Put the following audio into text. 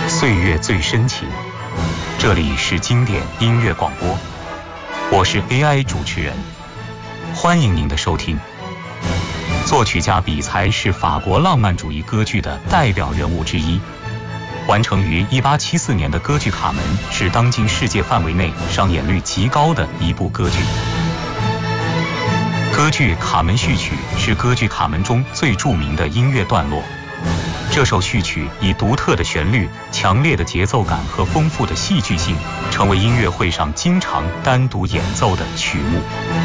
岁月最深情，这里是经典音乐广播，我是 AI 主持人，欢迎您的收听。作曲家比才是法国浪漫主义歌剧的代表人物之一，完成于1874年的歌剧《卡门》是当今世界范围内上演率极高的一部歌剧。歌剧《卡门》序曲是歌剧《卡门》中最著名的音乐段落。这首序曲以独特的旋律、强烈的节奏感和丰富的戏剧性，成为音乐会上经常单独演奏的曲目。